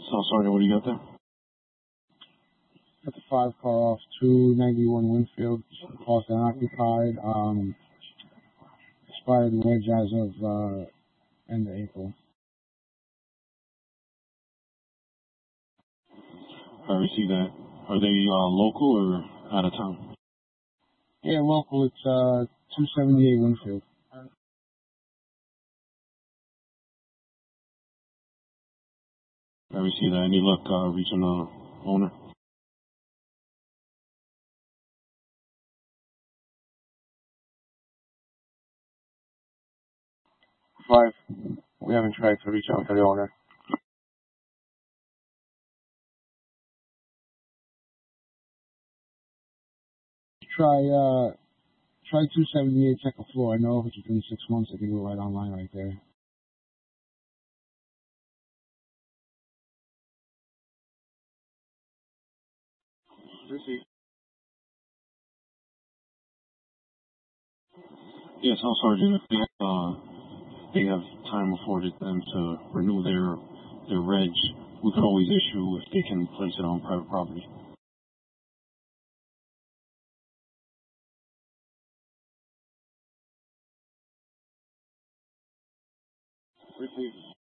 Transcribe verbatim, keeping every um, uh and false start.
So, Sergeant, what do you got there? Got the five car off two ninety-one Winfield, cost unoccupied, um, expired wedge as of, uh, end of April. I received that. Are they, uh, local or out of town? Yeah, local, it's, uh, two seventy-eight Winfield. I received that. Any luck, uh, reaching the owner? Five. We haven't tried to reach out to the owner. Try, uh, try two seventy-eight second floor. I know if it's within six months, I can go right online right there. Receive. Yes, I'll Sergeant. If they have, uh, they have time afforded them to renew their, their reg, we could always issue if they can place it on private property. Receive.